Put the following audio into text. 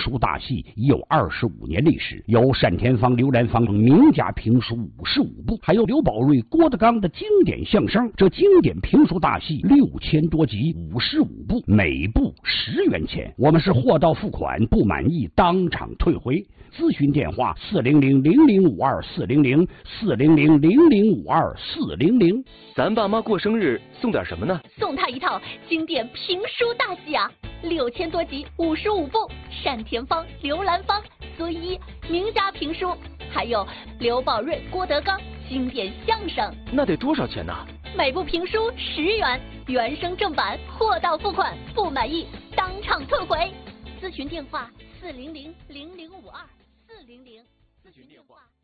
书大戏已有25年历史，有单田芳、刘兰芳等名家评书55部，还有刘宝瑞、郭德纲的经典相声。这经典评书大戏6000多集，55部，每部10元钱。我们是货到付款，不满意当场退回。咨询电话400-0052-400，400-0052-400。 咱爸妈过生日送点什么呢？ 送他一套经典评书大戏啊，6000多集，55部，单田芳、刘兰芳、孙一名家评书，还有刘宝瑞、郭德纲经典相声。 那得多少钱呢？ 每部评书10元，原声正版，货到付款，不满意当场退回。咨询电话400-0052-400，咨询电话。